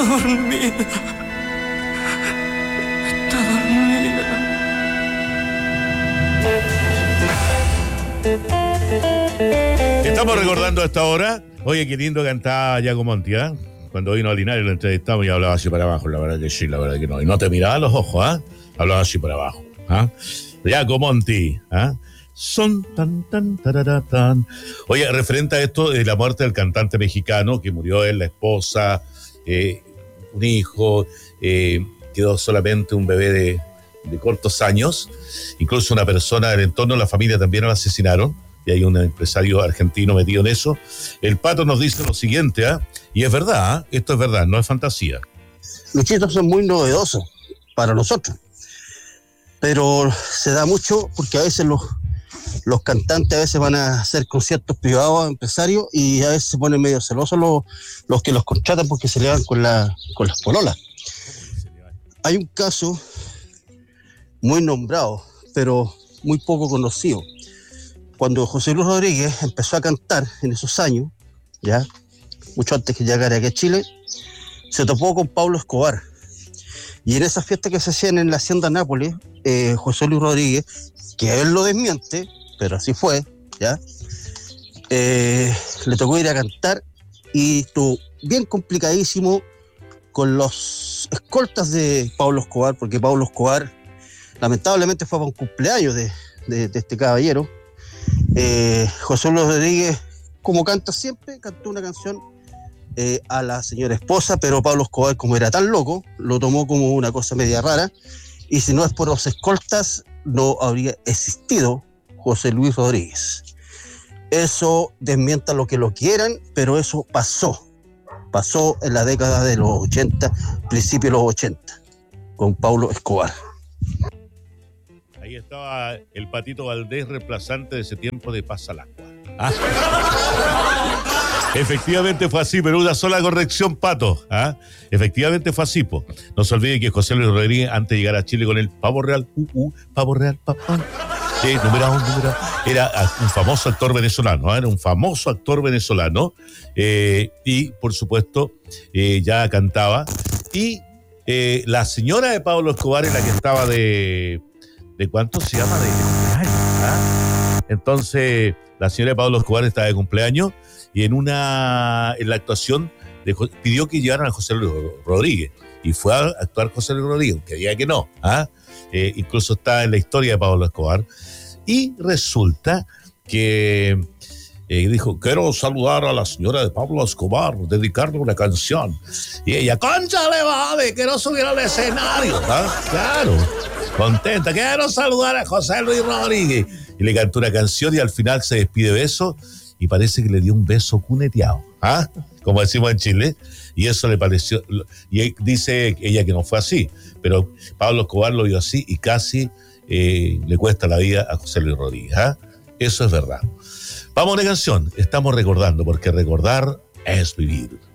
dormida. Está dormida. Estamos recordando a esta hora. Oye, qué lindo cantaba Yaco Monti, ¿ah? Cuando vino a Linares lo entrevistamos y hablaba así para abajo. La verdad que sí, la verdad que no. Y no te miraba a los ojos, ¿ah? Hablaba así para abajo, ¿ah? Yaco Monti, ¿ah? Son tan, tan, tan. Oye, referente a esto de la muerte del cantante mexicano, que murió él, la esposa, un hijo, quedó solamente un bebé de cortos años, incluso una persona del entorno, la familia también lo asesinaron, y hay un empresario argentino metido en eso. El Pato nos dice lo siguiente, ¿ah? Y es verdad, ¿eh? Esto es verdad, no es fantasía. Los chistes son muy novedosos para nosotros, pero se da mucho porque a veces los cantantes a veces van a hacer conciertos privados, empresarios, y a veces se ponen medio celosos los que los contratan porque se le van con las pololas. Hay un caso muy nombrado, pero muy poco conocido. Cuando José Luis Rodríguez empezó a cantar en esos años, ya mucho antes que llegara aquí a Chile, se topó con Pablo Escobar. Y en esas fiestas que se hacían en la Hacienda Nápoles, José Luis Rodríguez, que él lo desmiente, pero así fue, ¿ya? Le tocó ir a cantar y estuvo bien complicadísimo con los escoltas de Pablo Escobar, porque Pablo Escobar lamentablemente fue para un cumpleaños de este caballero. José Luis Rodríguez, como canta siempre, cantó una canción a la señora esposa, pero Pablo Escobar, como era tan loco, lo tomó como una cosa media rara, y si no es por los escoltas, no habría existido José Luis Rodríguez. Eso desmienta lo que lo quieran, pero eso pasó en la década de los 80, principios de los 80, con Pablo Escobar. Ahí estaba el Patito Valdés, reemplazante de ese tiempo de Pasalacua. ¿Ah? Efectivamente fue así, pero una sola corrección, Pato. ¿Ah? Efectivamente fue así, po. No se olvide que José Luis Rodríguez, antes de llegar a Chile con el Pavo Real, Pavo Real, papá. Numerado. Era un famoso actor venezolano, ¿eh? Era un famoso actor venezolano. Y, por supuesto, ya cantaba. Y la señora de Pablo Escobar es la que estaba ¿de cuánto se llama? De cumpleaños. ¿Ah? Entonces, la señora de Pablo Escobar estaba de cumpleaños y en la actuación pidió que llevaran a José Luis Rodríguez. Y fue a actuar José Luis Rodríguez, que diga que no. ¿Ah? Incluso está en la historia de Pablo Escobar. Y resulta que dijo, quiero saludar a la señora de Pablo Escobar, dedicarle una canción. Y ella, cónchale, vale, quiero subir al escenario. ¿Ah? Claro, contenta, quiero saludar a José Luis Rodríguez. Y le cantó una canción y al final se despide de beso y parece que le dio un beso cuneteado, ¿ah? Como decimos en Chile. Y eso le pareció, y dice ella que no fue así, pero Pablo Escobar lo vio así y casi le cuesta la vida a José Luis Rodríguez, ¿ah? Eso es verdad. Vamos a una canción, estamos recordando, porque recordar es vivir.